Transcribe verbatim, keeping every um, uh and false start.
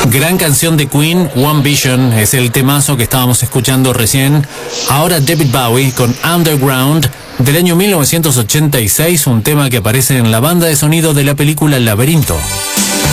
Gran canción de Queen, One Vision, es el temazo que estábamos escuchando recién. Ahora David Bowie con Underground, del año mil novecientos ochenta y seis, un tema que aparece en la banda de sonido de la película Laberinto.